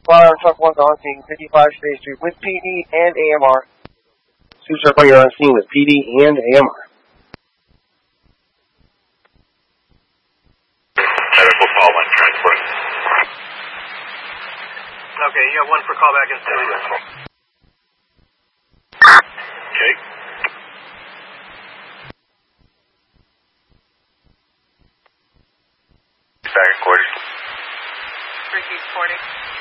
fire on truck 1's on scene, 55 State Street, with PD and AMR. Sioux Truck 1, you're on scene with PD and AMR. Medical call 1 transport. Okay, you have 1 for callback in Toledo. Okay. Back in quarters. 340.